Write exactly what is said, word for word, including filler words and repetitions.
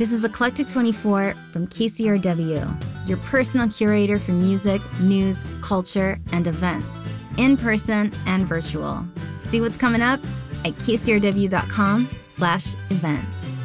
This is Eclectic twenty-four from K C R W, your personal curator for music, news, culture, and events, in person and virtual. See what's coming up at kcrw.com slash events.